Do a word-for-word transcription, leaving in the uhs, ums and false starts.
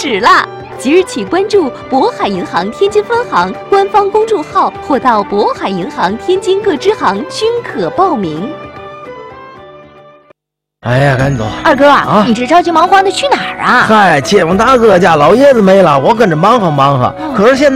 始了！即日起关注渤海银行天津分行官方公众号，或到渤海银行天津各支行均可报名。 哎呀，赶紧走！ 二哥啊， 啊你这着急忙慌的去哪儿啊？ 嗨，街坊大哥家老爷子没了，我跟着忙活忙活。 哦、 可是现在